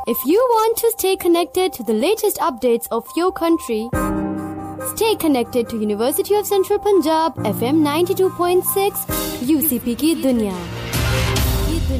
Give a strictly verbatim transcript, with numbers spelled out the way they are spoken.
If you want to stay connected to the latest updates of your country, stay connected to University of Central Punjab F M ninety-two point six U C P की दुनिया।